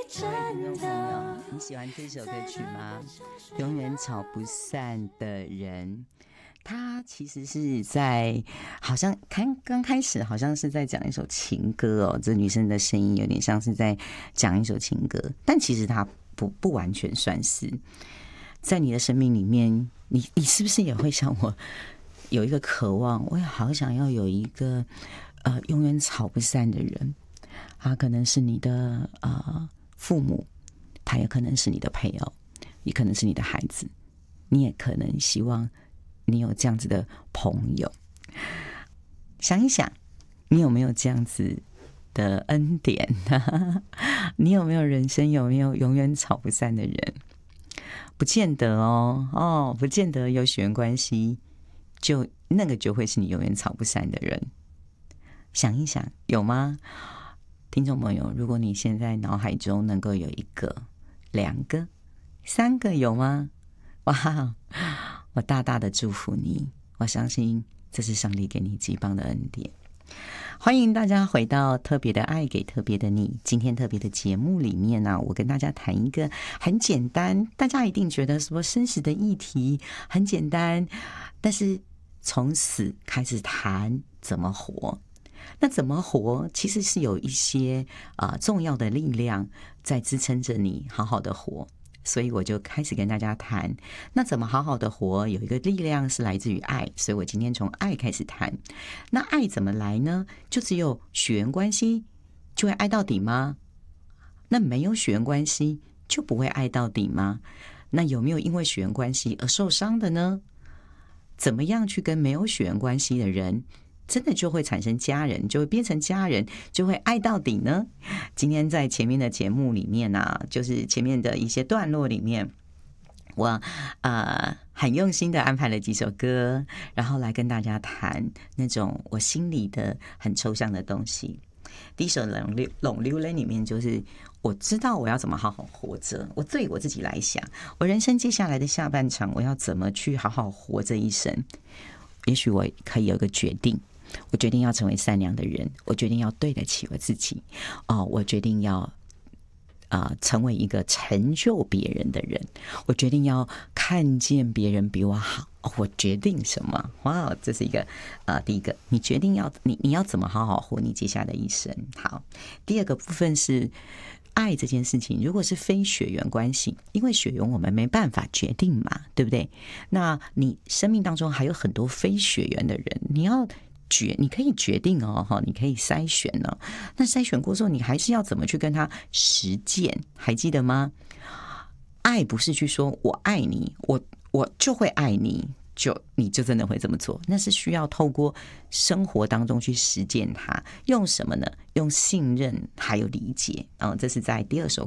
各位听众朋友，你喜欢这首歌曲吗？永远吵不散的人，他其实是在好像刚开始好像是在讲一首情歌哦，这女生的声音有点像是在讲一首情歌，但其实它不完全算是。在你的生命里面，你是不是也会像我有一个渴望？我也好想要有一个永远吵不散的人，他可能是你的父母，他也可能是你的配偶，也可能是你的孩子，你也可能希望你有这样子的朋友。想一想，你有没有这样子的恩典呢？你有没有人生有没有永远吵不散的人？不见得不见得有血缘关系，就那个就会是你永远吵不散的人。想一想，有吗？听众朋友，如果你现在脑海中能够有1个、2个、3个，有吗？哇，我大大的祝福你，我相信这是上帝给你极棒的恩典。欢迎大家回到特别的爱给特别的你。今天特别的节目里面呢，我跟大家谈一个很简单，大家一定觉得说生死的议题很简单，但是从死开始谈怎么活。那怎么活其实是有一些重要的力量在支撑着你好好的活，所以我就开始跟大家谈，那怎么好好的活，有一个力量是来自于爱，所以我今天从爱开始谈。那爱怎么来呢？就只有血缘关系就会爱到底吗？那没有血缘关系就不会爱到底吗？那有没有因为血缘关系而受伤的呢？怎么样去跟没有血缘关系的人真的就会产生家人，就会变成家人，就会爱到底呢？今天在前面的节目里面就是前面的一些段落里面，我很用心的安排了几首歌，然后来跟大家谈那种我心里的很抽象的东西。第一首《龙溜人》里面就是我知道我要怎么好好活着，我对我自己来想，我人生接下来的下半场我要怎么去好好活这一生。也许我可以有一个决定，我决定要成为善良的人，我决定要对得起我自己我决定要成为一个成就别人的人，我决定要看见别人比我好我决定什么？哇，这是一个第一个，你决定要你要怎么好好活你接下来的一生。好，第二个部分是爱这件事情，如果是非血缘关系，因为血缘我们没办法决定嘛，对不对？那你生命当中还有很多非血缘的人，你可以决定你可以筛选那筛选过之后，你还是要怎么去跟他实践？还记得吗？爱不是去说我爱你，我就会爱你，你就真的会这么做，那是需要透过生活当中去实践它。用什么呢？用信任还有理解这是在第二首